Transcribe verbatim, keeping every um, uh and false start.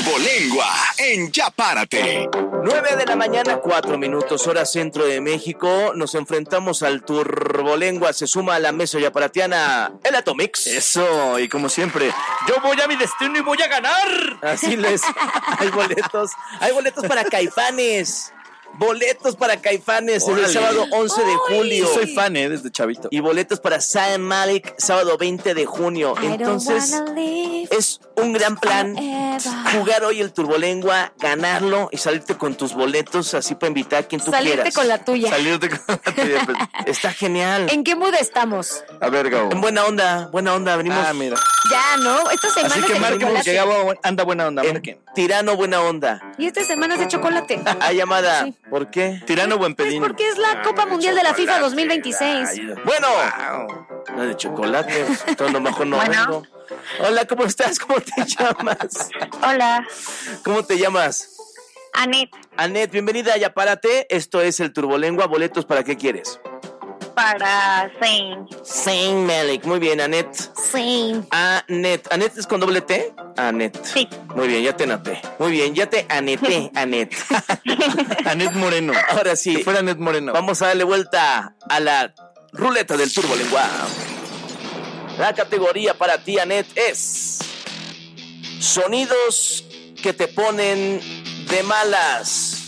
Turbolengua en Ya Párate. nueve de la mañana, cuatro minutos, hora centro de México. Nos enfrentamos al Turbolengua. Se suma a la mesa yaparatiana el Atomix. Eso, y como siempre, yo voy a mi destino y voy a ganar. Así les. Hay boletos. Hay boletos para Caifanes. Boletos para Caifanes el sábado once de julio. Soy fan, eh, desde chavito. Y boletos para Zayn Malik sábado veinte de junio. Entonces, es un gran plan jugar hoy el Turbolengua, ganarlo y salirte con tus boletos así para invitar a quien tú Salirte quieras. con la tuya. Salirte con la tuya. Pues. Está genial. ¿En qué mood estamos? A ver, Gabo. En buena onda, buena onda, venimos. Ah, mira. Ya, ¿no? Esta semana Así es que de marquen chocolate. que Gabo anda buena onda. En Marquen. tirano, buena onda. Y esta semana es de chocolate. Ah, llamada. Sí. ¿Por qué? Tirano buen Pues pedín. porque es la Copa Mundial de la FIFA dos mil veintiséis. Bueno, Wow. no de chocolate. Entonces, a lo mejor no Bueno. vengo. Hola, ¿cómo estás? ¿Cómo te llamas? Hola, ¿Cómo te llamas? Anet, Anet, bienvenida a Ya Párate. Esto es el Turbolengua. ¿Boletos para qué quieres? para Zayn. Zayn Malik. Muy bien, Anet. Sí. Anet. ¿Anet es con doble T? Anet. Sí. Muy bien, ya te anoté. Muy bien, ya te aneté, Anet. Anet Moreno. Ahora sí, Si fuera Anet Moreno. vamos a darle vuelta a la ruleta del Turbolengua. La categoría para ti, Anet, es sonidos que te ponen de malas.